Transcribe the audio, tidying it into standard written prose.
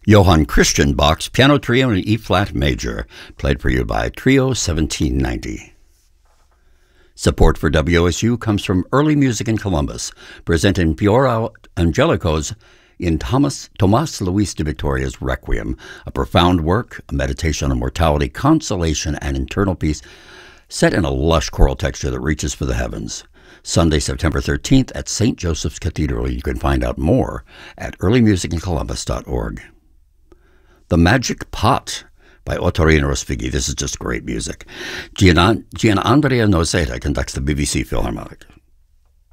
Johann Christian Bach's Piano Trio in E-flat major, played for you by Trio 1790. Support for WSU comes from Early Music in Columbus, presenting Fiora Angelico's in Tomas Luis de Victoria's Requiem, a profound work, a meditation on mortality, consolation, and internal peace, set in a lush choral texture that reaches for the heavens. Sunday, September 13th at St. Joseph's Cathedral. You can find out more at earlymusicincolumbus.org. The Magic Pot by Ottorino Respighi. This is just great music. Gian Andrea Noceta conducts the BBC Philharmonic.